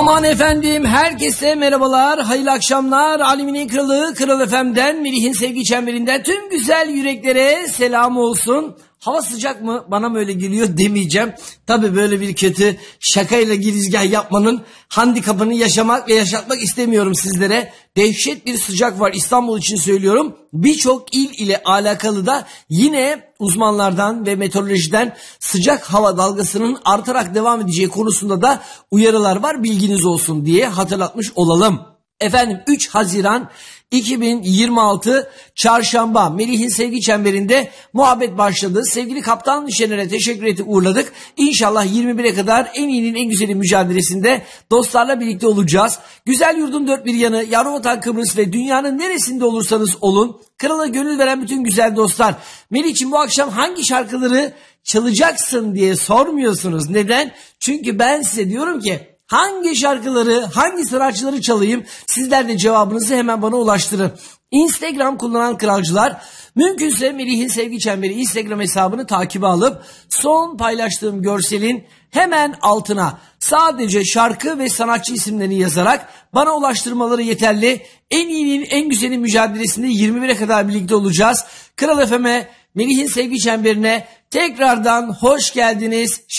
Aman efendim, herkese merhabalar, hayırlı akşamlar. Aleminin kralı Kral FM'den, Melih'in sevgi çemberinden tüm güzel yüreklere selam olsun. Hava sıcak mı? Bana mı öyle geliyor demeyeceğim. Tabii böyle bir kötü şakayla girizgah yapmanın handikapını yaşamak ve yaşatmak istemiyorum sizlere. Dehşet bir sıcak var, İstanbul için söylüyorum. Birçok il ile alakalı da yine uzmanlardan ve meteorolojiden sıcak hava dalgasının artarak devam edeceği konusunda da uyarılar var, bilginiz olsun diye hatırlatmış olalım. Efendim 3 Haziran 2026 Çarşamba Melih'in sevgi çemberinde muhabbet başladı. Sevgili Kaptan Şener'e teşekkür ettik, uğurladık. İnşallah 21'e kadar en iyinin en güzeli mücadelesinde dostlarla birlikte olacağız. Güzel yurdun dört bir yanı, Yarımvatan Kıbrıs ve dünyanın neresinde olursanız olun, krala gönül veren bütün güzel dostlar. Melih'ciğim bu akşam hangi şarkıları çalacaksın diye sormuyorsunuz. Neden? Çünkü ben size diyorum ki hangi şarkıları, hangi sanatçıları çalayım? Sizler de cevabınızı hemen bana ulaştırın. Instagram kullanan kralcılar mümkünse Melih'in sevgi çemberi Instagram hesabını takibe alıp son paylaştığım görselin hemen altına sadece şarkı ve sanatçı isimlerini yazarak bana ulaştırmaları yeterli. En iyinin en güzeli mücadelesinde 21'e kadar birlikte olacağız. Kral FM'e, Melih'in sevgi çemberine tekrardan hoş geldiniz.